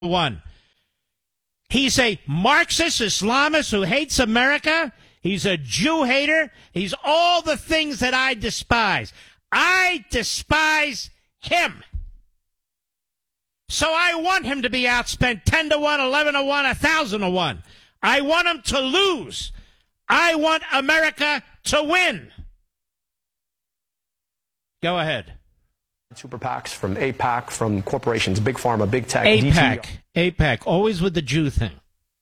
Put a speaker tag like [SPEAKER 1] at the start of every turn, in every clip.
[SPEAKER 1] one. He's a Marxist Islamist who hates America. He's a Jew hater. He's all the things that I despise. I despise him. So I want him to be outspent 10 to 1, 11 to 1, 1,000 to 1. I want him to lose. I want America to win. Go ahead.
[SPEAKER 2] Super PACs, from AIPAC, from corporations, big pharma, big tech.
[SPEAKER 1] AIPAC, always with the Jew thing.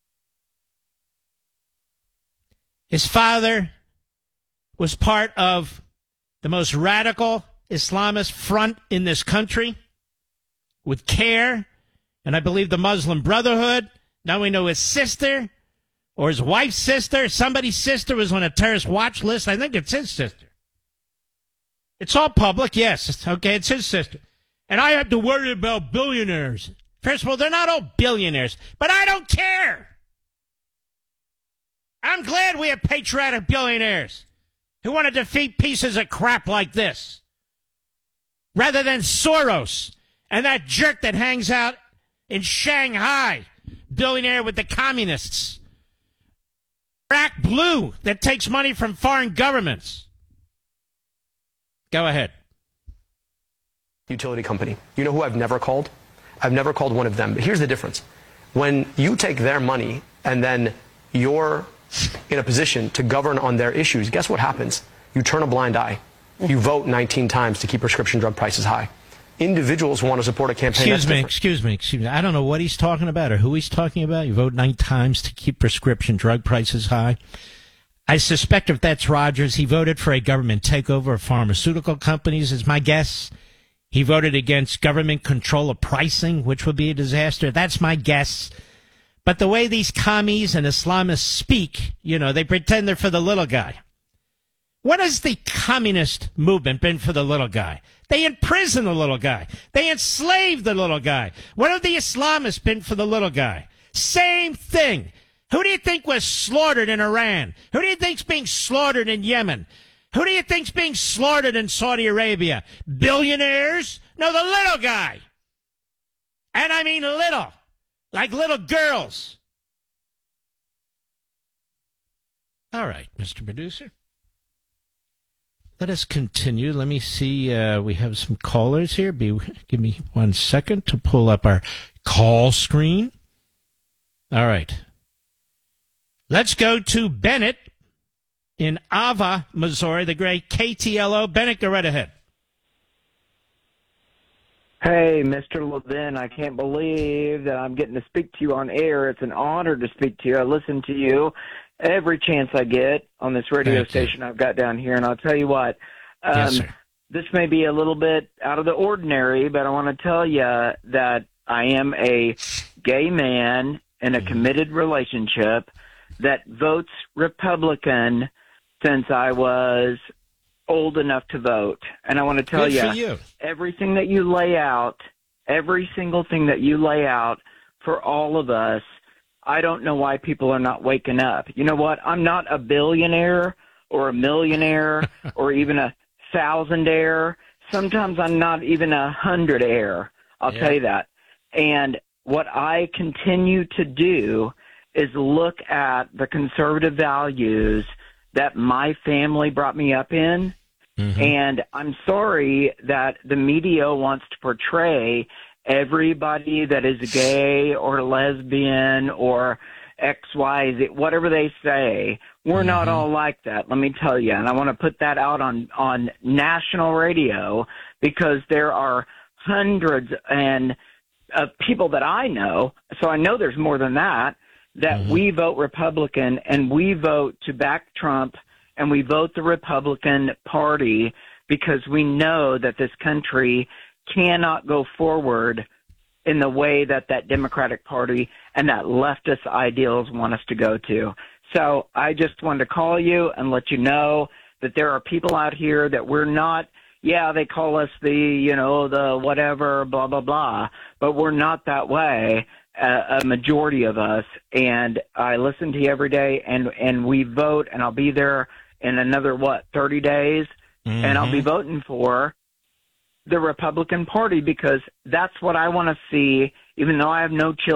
[SPEAKER 1] His father was part of the most radical Islamist front in this country with CARE, and I believe the Muslim Brotherhood. Now we know his sister or his wife's sister, somebody's sister was on a terrorist watch list. I think it's his sister. It's all public, yes. Okay, it's his sister. And I have to worry about billionaires. First of all, they're not all billionaires, but I don't care. I'm glad we have patriotic billionaires who want to defeat pieces of crap like this, rather than Soros and that jerk that hangs out in Shanghai, billionaire with the communists. Iraq Blue that takes money from foreign governments. Go ahead.
[SPEAKER 2] Utility company. You know who I've never called? I've never called one of them. But here's the difference. When you take their money and then you're in a position to govern on their issues, guess what happens? You turn a blind eye. You vote 19 times to keep prescription drug prices high. Individuals want to support a campaign.
[SPEAKER 1] Excuse me. I don't know what he's talking about or who he's talking about. You vote 9 times to keep prescription drug prices high. I suspect if that's Rogers, he voted for a government takeover of pharmaceutical companies, is my guess. He voted against government control of pricing, which would be a disaster. That's my guess. But the way these commies and Islamists speak, they pretend they're for the little guy. What has the communist movement been for the little guy? They imprison the little guy. They enslave the little guy. What have the Islamists been for the little guy? Same thing. Who do you think was slaughtered in Iran? Who do you think's being slaughtered in Yemen? Who do you think's being slaughtered in Saudi Arabia? Billionaires? No, the little guy. And I mean little. Like little girls. All right, Mr. Producer. Let us continue. Let me see. We have some callers here. Give me 1 second to pull up our call screen. All right. Let's go to Bennett in Ava, Missouri, the great KTLO. Bennett, go right ahead.
[SPEAKER 3] Hey, Mr. Levin, I can't believe that I'm getting to speak to you on air. It's an honor to speak to you. I listen to you every chance I get on this radio station I've got down here, and I'll tell you what,
[SPEAKER 1] yes, sir.
[SPEAKER 3] This may be a little bit out of the ordinary, but I want to tell you that I am a gay man in a committed relationship that votes Republican since I was old enough to vote. And I want to tell you, everything that you lay out, every single thing that you lay out for all of us, I don't know why people are not waking up. You know what? I'm not a billionaire or a millionaire or even 1,000-aire. Sometimes I'm not even 100-aire. I'll tell you that. And what I continue to do is look at the conservative values that my family brought me up in. Mm-hmm. And I'm sorry that the media wants to portray everybody that is gay or lesbian or XYZ, whatever they say. We're not all like that, let me tell you. And I want to put that out on national radio because there are hundreds of people that I know, so I know there's more than that we vote Republican and we vote to back Trump and we vote the Republican Party because we know that this country cannot go forward in the way that Democratic Party and that leftist ideals want us to go to. So I just wanted to call you and let you know that there are people out here that we're not, they call us the whatever, blah, blah, blah, but we're not that way. A majority of us, and I listen to you every day, and we vote, and I'll be there in another, 30 days, and I'll be voting for the Republican Party because that's what I want to see, even though I have no children.